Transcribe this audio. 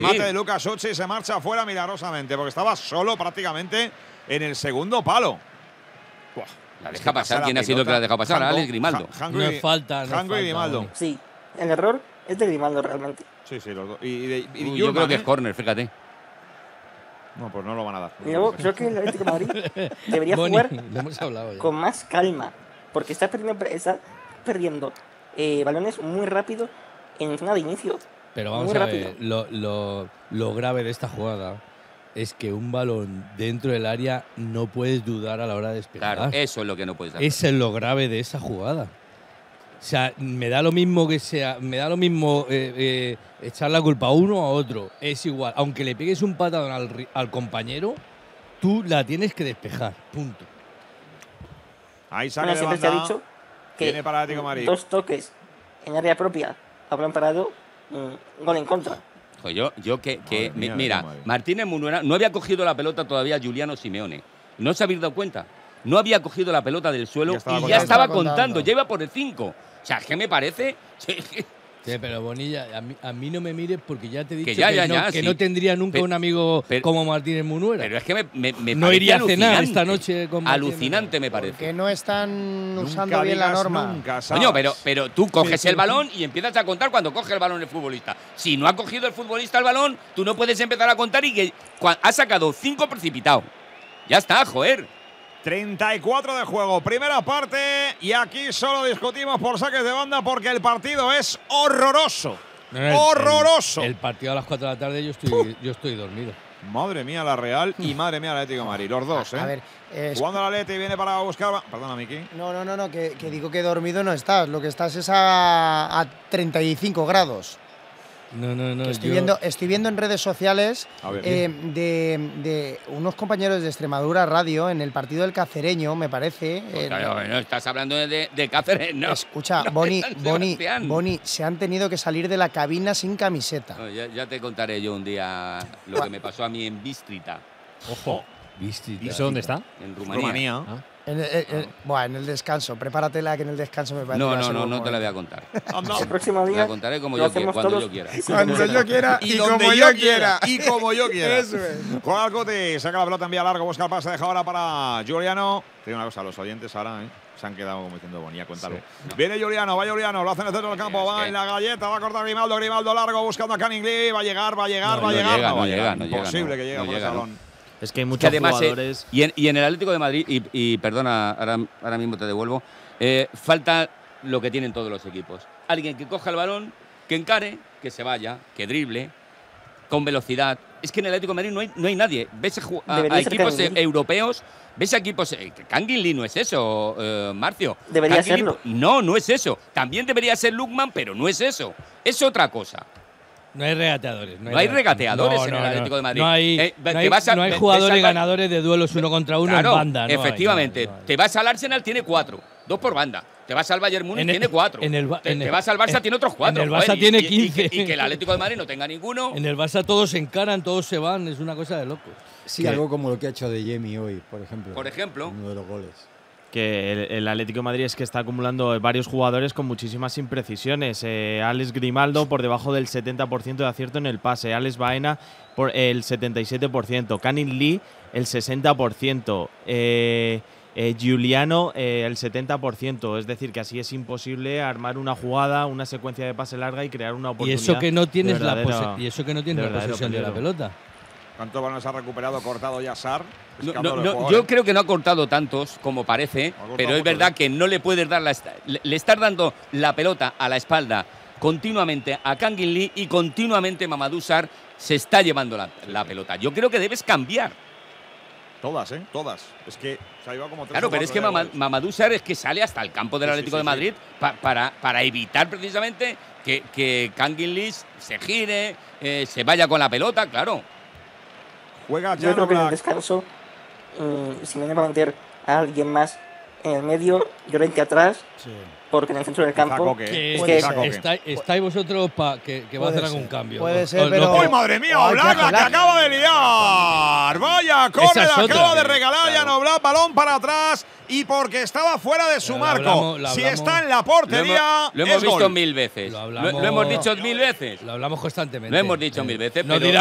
Mate de Lucas Uchi se marcha afuera milagrosamente porque estaba solo prácticamente en el segundo palo. Buah, la deja pasar. ¿Quién ha sido el que la ha dejado pasar? Alex Grimaldo. No es falta. Hangry y Grimaldo. Sí, el error es de Grimaldo realmente. Sí, los dos. Y yo creo que es córner, fíjate. No, pues no lo van a dar. Y luego creo que el Atlético de Madrid debería jugar con más calma. Porque está perdiendo balones muy rápido en zona de inicio. Pero vamos a ver, lo grave de esta jugada es que un balón dentro del área no puedes dudar a la hora de despejar. Claro, eso es lo que no puedes hacer. Eso es lo grave de esa jugada. O sea, me da lo mismo echar la culpa a uno o a otro. Es igual. Aunque le pegues un patadón al compañero, tú la tienes que despejar. Punto. Ahí sale siempre se ha dicho que para Atlético de Madrid. 2 toques en área propia habrán parado gol en contra. Pues mira, Martínez Munuera no había cogido la pelota todavía Giuliano Simeone. ¿No se habéis dado cuenta? No había cogido la pelota del suelo y ya estaba contando. Ya iba por el 5. O sea, ¿qué me parece? Sí, pero Bonilla, a mí no me mires porque ya te he dicho que no tendría nunca un amigo como Martínez Munuera. Pero es que me no iría a cenar esta noche con alucinante me parece. Que no están usando bien la norma. Coño, pero tú coges el balón y empiezas a contar cuando coge el balón el futbolista. Si no ha cogido el futbolista el balón, tú no puedes empezar a contar y que ha sacado 5 precipitado. Ya está, joder. 34 de juego, primera parte, y aquí solo discutimos por saques de banda porque el partido es horroroso. ¡Horroroso! El partido a las 4 de la tarde yo estoy dormido. Madre mía la Real y madre mía la Atlético de Madrid, los dos, ¿eh? A ver, jugando la Atleti viene para buscar… Perdona, Miki. No, que digo que dormido no estás. Lo que estás es a 35 grados. No. Estoy viendo en redes sociales de unos compañeros de Extremadura Radio en el partido del Cacereño, me parece. No estás hablando de Cáceres, no. Escucha, Boni, se han tenido que salir de la cabina sin camiseta. No, ya te contaré yo un día lo que me pasó a mí en Bistrita. Ojo. Bistrita. ¿Y eso dónde está? En Rumanía. En el descanso, prepáratela que en el descanso me parece. No te la voy a contar. El próximo día la contaré cuando yo quiera. Cuando yo quiera y como yo quiera. Y como yo quiera. Eso es. Juega al Coti, saca la pelota en vía largo, busca el pase, deja ahora para Giuliano. Te digo una cosa, los oyentes ahora se han quedado como diciendo Bonilla, cuéntalo. Sí. No. Viene Giuliano, va Giuliano, lo hace en el centro del campo, va en la galleta, va a cortar Grimaldo largo, buscando a Cunningham, va a llegar. No llega. Imposible que llegue por el salón. Es que hay muchos jugadores… Y en el Atlético de Madrid, y perdona, ahora mismo te devuelvo, falta lo que tienen todos los equipos. Alguien que coja el balón, que encare, que se vaya, que drible, con velocidad. Es que en el Atlético de Madrid no hay nadie. Ves a equipos europeos, ves a equipos… Kangin Lee no es eso, Marcio. Debería serlo. No es eso. También debería ser Lukman, pero no es eso. Es otra cosa. No hay regateadores. No hay regateadores en el Atlético de Madrid. No hay jugadores ganadores de duelos 1 contra 1 en banda. Efectivamente. Te vas al Arsenal, tiene 4. 2 por banda. Te vas al Bayern Múnich, tiene 4. Te vas al Barça, tiene otros 4. En el Barça tiene 15. Y que el Atlético de Madrid no tenga ninguno. En el Barça todos se encaran, todos se van. Es una cosa de locos. Sí, algo como lo que ha hecho De Jemi hoy, por ejemplo. Uno de los goles. Que el Atlético de Madrid es que está acumulando varios jugadores con muchísimas imprecisiones. Alex Grimaldo por debajo del 70% de acierto en el pase. Alex Baena por el 77%. Kangin Lee el 60%. Giuliano el 70%. Es decir, que así es imposible armar una jugada, una secuencia de pase larga y crear una oportunidad. Y eso que no tienes la posesión de la pelota. ¿Cuántos balones ha recuperado, cortado ya Sarr? Yo creo que no ha cortado tantos como parece, pero es verdad que no le puedes dar le estás dando la pelota a la espalda continuamente a Kangin Lee y continuamente Mamadou Sarr se está llevando la pelota. Yo creo que debes cambiar. Todas. Es que se ha llevado como 3 Claro, pero es que Mamadou Sarr es que sale hasta el campo del Atlético de Madrid para evitar precisamente que Kangin Lee se gire, se vaya con la pelota, claro. Yo creo que en el descanso Simeone va a meter a alguien más en el medio, Llorente atrás, porque en el centro del campo… Estáis vosotros que va a hacer algún cambio. Puede ser, pero… ¡Uy, madre mía! Oblak la que acaba de liar. Vaya, córner acaba de regalar Jan Oblak, balón para atrás y porque estaba fuera de su marco. Si está en la portería, lo hemos visto 1000 veces. Lo hemos dicho 1000 veces. Lo hablamos constantemente. Lo hemos dicho 1000 veces. No pero